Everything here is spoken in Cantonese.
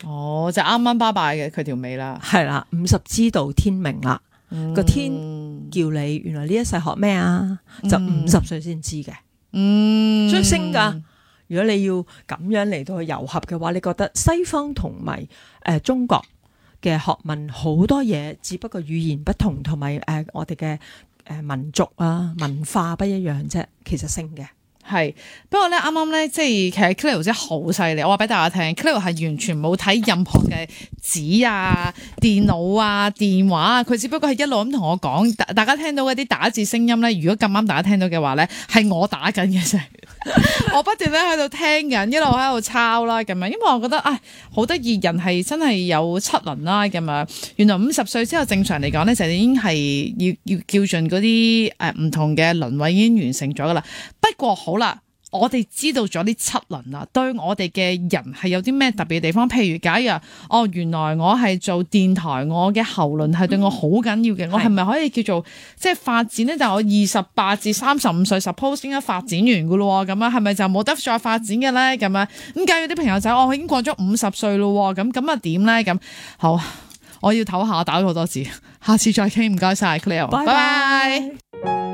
哦，就啱啱巴拜嘅佢條尾啦。 係啦，50知道天明啦，個天叫你原來呢一世學咩啊？就50歲先知嘅，所以升㗎。如果你要咁樣嚟到去糅合嘅話，你覺得西方同埋中國嘅學問好多嘢，只不過語言不同，同埋我哋嘅民族啊文化不一樣啫，其實升嘅。 係，不過咧啱啱咧，即係其實 Cleo 真係好犀利。我話俾大家聽，Cleo 係完全冇睇任何嘅紙啊、電腦啊、電話啊，佢只不過係一路咁同我講。大家聽到嗰啲打字聲音咧，如果咁啱大家聽到嘅話咧，係我打緊嘅啫。我不斷咧喺度聽緊，一路喺度抄啦咁樣。因為我覺得好得意，人係真係有七輪啦咁樣。原來50歲之後正常嚟講咧，就已經係要叫盡嗰啲唔同嘅輪位已經完成咗噶啦。不過好啦，我哋知道咗呢7輪啦，對我哋嘅人係有啲咩特別嘅地方？譬如假如原來我係做電台，我嘅喉輪係對我好緊要嘅，我係咪可以叫做即係發展咧？但係我28至35歲 suppose 應該發展完噶咯，咁啊係咪就冇得再發展嘅咧？咁啊咁假如啲朋友仔我已經過咗50歲咯，咁啊點咧？咁好，我要唞下，打咗好多字，下次再傾，唔該晒 Cleo，拜拜。